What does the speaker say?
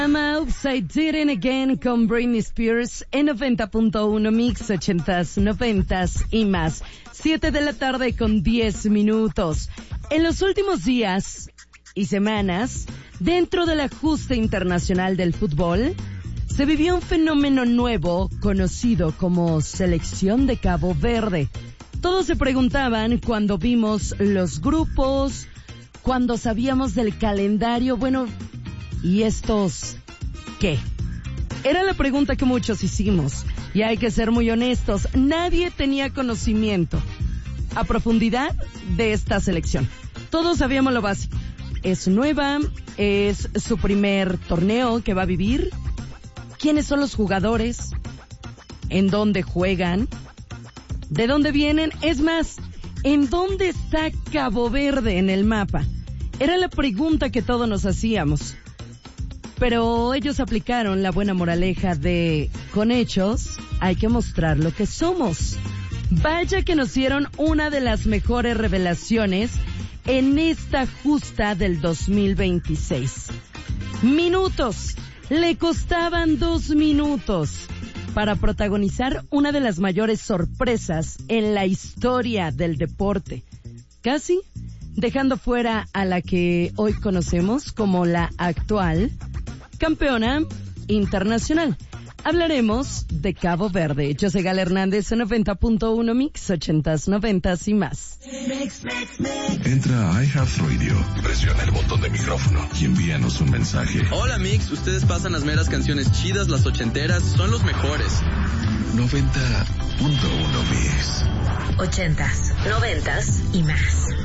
Upside Down Again con Britney Spears en 90.1 Mix 80s, 90s y más. 7 de la tarde con 10 minutos. En los últimos días y semanas, dentro del ajuste internacional del fútbol, se vivió un fenómeno nuevo conocido como Selección de Cabo Verde. Todos se preguntaban cuando vimos los grupos, cuando sabíamos del calendario, bueno, ¿y estos qué? Era la pregunta que muchos hicimos. Y hay que ser muy honestos, nadie tenía conocimiento a profundidad de esta selección. Todos sabíamos lo básico. Es nueva, es su primer torneo que va a vivir. ¿Quiénes son los jugadores? ¿En dónde juegan? ¿De dónde vienen? Es más, ¿en dónde está Cabo Verde en el mapa? Era la pregunta que todos nos hacíamos. Pero ellos aplicaron la buena moraleja de, con hechos, hay que mostrar lo que somos. Vaya que nos dieron una de las mejores revelaciones en esta justa del 2026. Minutos. Le costaban 2 minutos para protagonizar una de las mayores sorpresas en la historia del deporte. Casi dejando fuera a la que hoy conocemos como la actual campeona internacional. Hablaremos de Cabo Verde. Yo soy Gala Hernández en 90.1 Mix, 80s, 90s y más. Entra a iHeartRadio, presiona el botón de micrófono y envíanos un mensaje. Hola Mix, ustedes pasan las meras canciones chidas, las ochenteras, son los mejores. 90.1 Mix. 80s, 90s y más.